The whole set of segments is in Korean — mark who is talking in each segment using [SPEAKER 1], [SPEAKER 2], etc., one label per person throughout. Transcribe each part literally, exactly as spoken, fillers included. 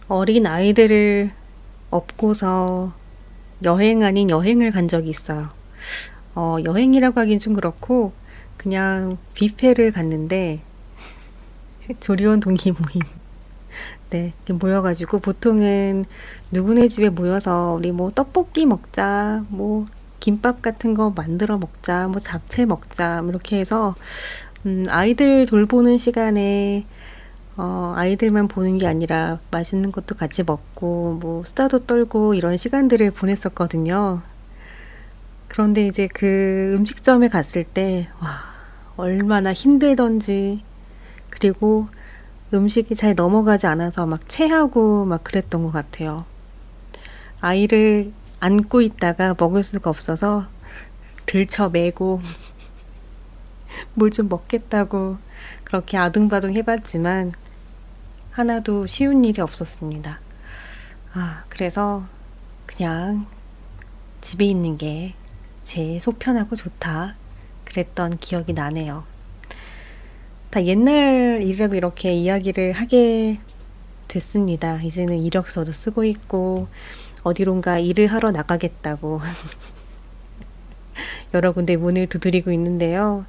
[SPEAKER 1] 어린 아이들을 업고서 여행 아닌 여행을 간 적이 있어요. 어, 여행이라고 하긴 좀 그렇고, 그냥 뷔페를 갔는데, 조리원 동기 모임. 네, 이렇게 모여가지고, 보통은 누구네 집에 모여서, 우리 뭐 떡볶이 먹자, 뭐, 김밥 같은 거 만들어 먹자, 뭐 잡채 먹자, 뭐 이렇게 해서, 음, 아이들 돌보는 시간에 어, 아이들만 보는 게 아니라 맛있는 것도 같이 먹고, 뭐, 수다도 떨고 이런 시간들을 보냈었거든요. 그런데 이제 그 음식점에 갔을 때, 와, 얼마나 힘들던지, 그리고 음식이 잘 넘어가지 않아서 막 체하고 막 그랬던 것 같아요. 아이를 안고 있다가 먹을 수가 없어서 들쳐매고 뭘 좀 먹겠다고 그렇게 아둥바둥 해봤지만 하나도 쉬운 일이 없었습니다. 아, 그래서 그냥 집에 있는 게 제일 속 편하고 좋다. 그랬던 기억이 나네요. 다 옛날 일이라고 이렇게 이야기를 하게 됐습니다. 이제는 이력서도 쓰고 있고, 어디론가 일을 하러 나가겠다고 여러 군데 문을 두드리고 있는데요.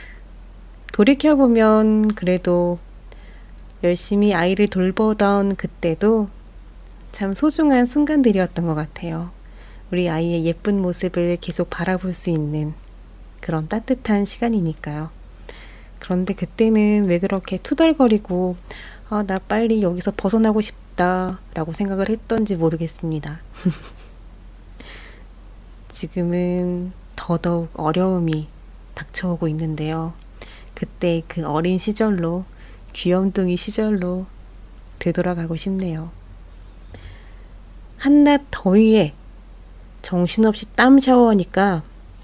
[SPEAKER 1] 돌이켜보면 그래도 열심히 아이를 돌보던 그때도 참 소중한 순간들이었던 것 같아요. 우리 아이의 예쁜 모습을 계속 바라볼 수 있는 그런 따뜻한 시간이니까요. 그런데 그때는 왜 그렇게 투덜거리고 아, 나 빨리 여기서 벗어나고 싶다 라고 생각을 했던지 모르겠습니다. 지금은 더더욱 어려움이 닥쳐오고 있는데요. 그때 그 어린 시절로, 귀염둥이 시절로 되돌아가고 싶네요. 한낮 더위에 정신없이 땀 샤워하니까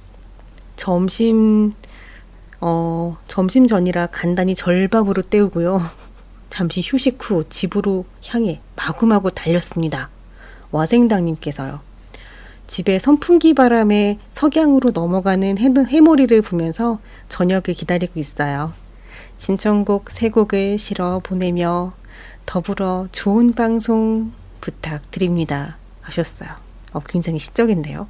[SPEAKER 1] 점심, 어, 점심 전이라 간단히 절밥으로 때우고요. 잠시 휴식 후 집으로 향해 마구마구 달렸습니다. 와생당님께서요. 집에 선풍기 바람에 석양으로 넘어가는 해, 해모리를 보면서 저녁을 기다리고 있어요. 신청곡 세 곡을 실어 보내며 더불어 좋은 방송 부탁드립니다. 하셨어요. 어, 굉장히 시적인데요.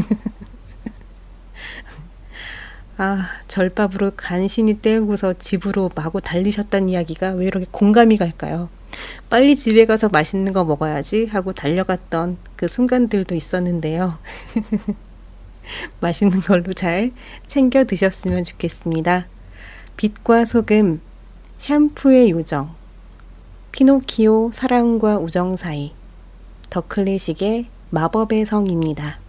[SPEAKER 1] 아, 절밥으로 간신히 때우고서 집으로 마구 달리셨다는 이야기가 왜 이렇게 공감이 갈까요? 빨리 집에 가서 맛있는 거 먹어야지 하고 달려갔던 그 순간들도 있었는데요. 맛있는 걸로 잘 챙겨 드셨으면 좋겠습니다. 빛과 소금, 샴푸의 요정, 피노키오 사랑과 우정 사이, 더 클래식의 마법의 성입니다.